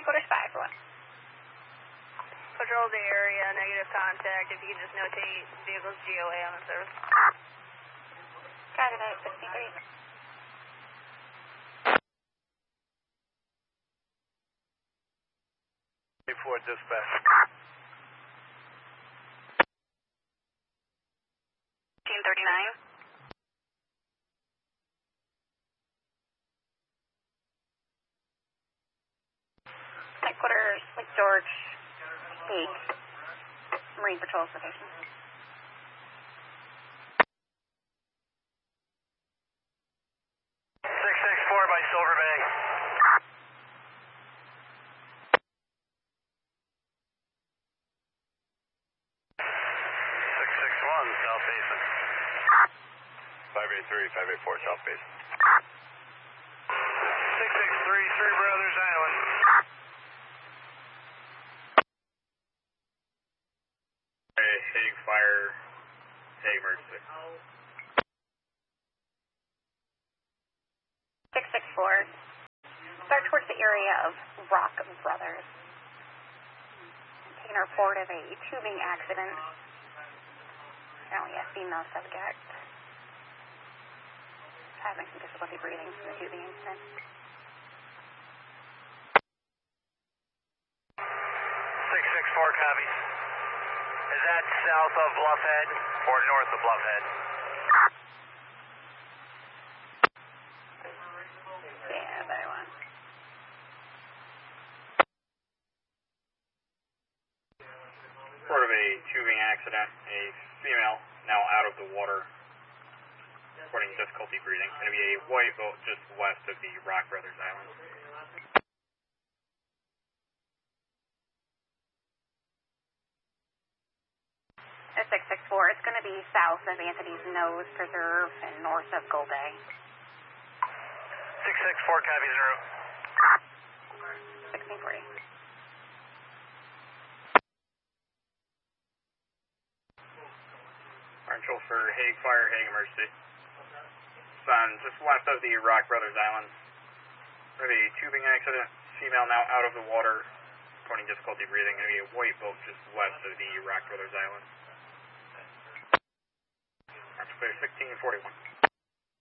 Headquarters 5 for 1. Patrol the area, negative contact. If you can just notate vehicles GOA on the service. Got it, 63. 4 dispatch. 1939. Headquarters, Lake George, Hague, Marine Patrol Station. 664 by Silver Bay. South Basin. 583, 584 South Basin. 663, Three Brothers Island. Hague Fire, Hague Emergency. 664. Start towards the area of Rock Brothers. Taking a report of a tubing accident. Apparently a female subject having some difficulty breathing from the tubing incident. 664 copies. Is that south of Bluffhead or north of Bluffhead? Yeah, better one. Report of a tubing accident, a female now out of the water, reporting difficulty breathing. Going to be a white boat just west of the Rock Brothers Island. At 664, it's going to be south of Anthony's Nose Preserve and north of Gull Bay. 664 copies en route. 1640. Marshal for Hague Fire, Hague Emergency. Sun just west of the Rock Brothers Island. We have a tubing accident. Female now out of the water, reporting difficulty breathing. Going to be a white boat just west of the Rock Brothers Island. Marshal for 1641.